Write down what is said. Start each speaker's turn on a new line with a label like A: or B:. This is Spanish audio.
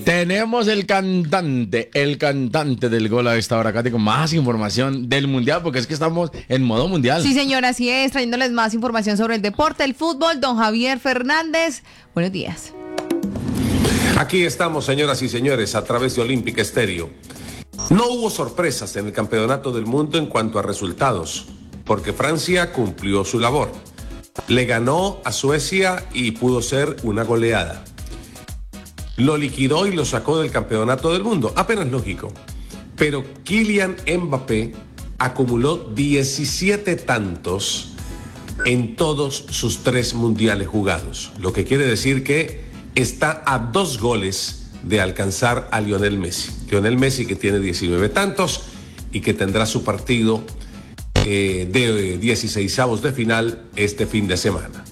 A: Tenemos el cantante del gol a esta hora, Katy, con más información del Mundial, porque es que estamos en modo Mundial.
B: Sí, señora, así es, trayéndoles más información sobre el deporte, el fútbol. Don Javier Fernández, buenos días.
C: Aquí estamos, señoras y señores, a través de Olímpica Estéreo. No hubo sorpresas en el Campeonato del Mundo en cuanto a resultados, porque Francia cumplió su labor. Le ganó a Suecia y pudo ser una goleada. Lo liquidó y lo sacó del Campeonato del Mundo, apenas lógico. Pero Kylian Mbappé acumuló 17 tantos en todos sus 3 mundiales jugados, lo que quiere decir que está a 2 goles de alcanzar a Lionel Messi. Lionel Messi, que tiene 19 tantos y que tendrá su partido de 16avos de final este fin de semana.